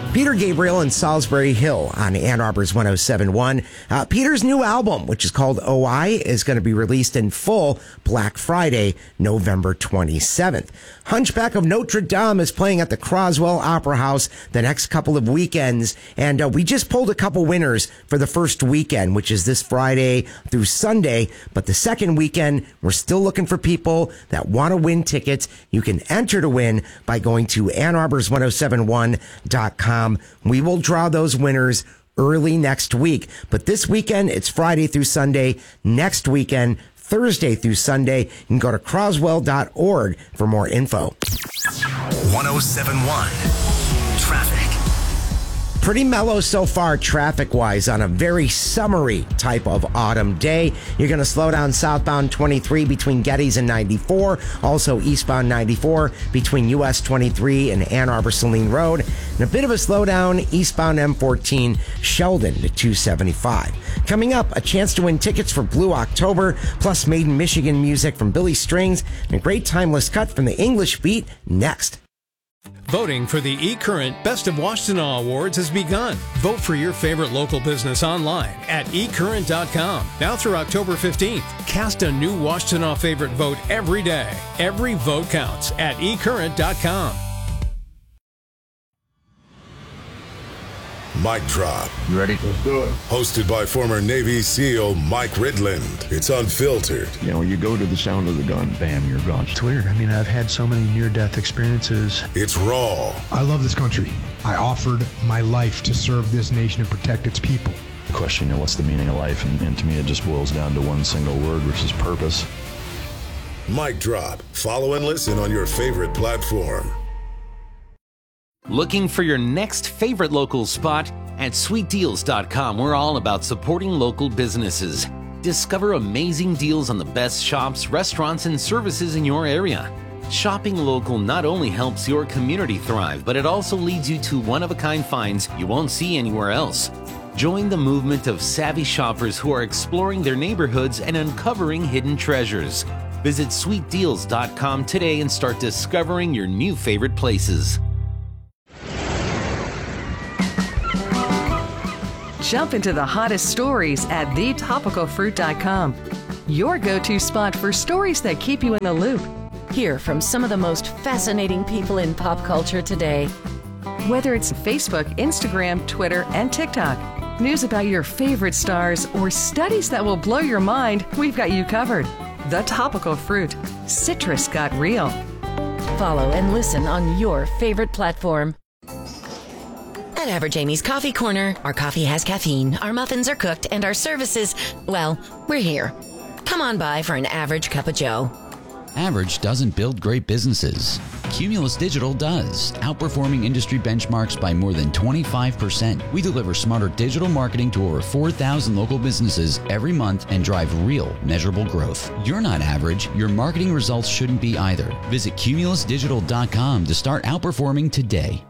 Peter Gabriel and Salisbury Hill on Ann Arbor's 107.1. Peter's new album, which is called OI, is going to be released in full Black Friday, November 27th. Hunchback of Notre Dame is playing at the Croswell Opera House the next couple of weekends, and we just pulled a couple winners for the first weekend, which is this Friday through Sunday, but the second weekend, we're still looking for people that want to win tickets. You can enter to win by going to annarbors1071.com. We will draw those winners early next week. But this weekend, it's Friday through Sunday. Next weekend, Thursday through Sunday. You can go to croswell.org for more info. 1071 Traffic. Pretty mellow so far traffic-wise on a very summery type of autumn day. You're going to slow down southbound 23 between Geddes and 94. Also eastbound 94 between US 23 and Ann Arbor-Saline Road. And a bit of a slowdown eastbound M14 Sheldon to 275. Coming up, a chance to win tickets for Blue October, plus Made in Michigan music from Billy Strings, and a great timeless cut from the English Beat next. Voting for the eCurrent Best of Washtenaw Awards has begun. Vote for your favorite local business online at eCurrent.com. Now through October 15th. Cast a new Washtenaw favorite vote every day. Every vote counts at eCurrent.com. Mic Drop. You ready? Let's do it. Hosted by former Navy SEAL Mike Ridland. It's unfiltered. You know, you go to the sound of the gun, bam, you're gone. It's weird. I mean, I've had so many near-death experiences. It's raw. I love this country. I offered my life to serve this nation and protect its people. The question, you know, what's the meaning of life? And to me, it just boils down to one single word, which is purpose. Mic Drop. Follow and listen on your favorite platform. Looking for your next favorite local spot? At sweetdeals.com, we're all about supporting local businesses. Discover amazing deals on the best shops, restaurants, and services in your area. Shopping local not only helps your community thrive, but it also leads you to one-of-a-kind finds you won't see anywhere else. Join the movement of savvy shoppers who are exploring their neighborhoods and uncovering hidden treasures. Visit sweetdeals.com today and start discovering your new favorite places. Jump into the hottest stories at thetopicalfruit.com. Your go-to spot for stories that keep you in the loop. Hear from some of the most fascinating people in pop culture today. Whether it's Facebook, Instagram, Twitter, and TikTok, news about your favorite stars, or studies that will blow your mind, we've got you covered. The Topical Fruit. Citrus got real. Follow and listen on your favorite platform. At Average Amy's Coffee Corner, our coffee has caffeine, our muffins are cooked, and our services, well, we're here. Come on by for an average cup of joe. Average doesn't build great businesses. Cumulus Digital does, outperforming industry benchmarks by more than 25%. We deliver smarter digital marketing to over 4,000 local businesses every month and drive real, measurable growth. You're not average. Your marketing results shouldn't be either. Visit cumulusdigital.com to start outperforming today.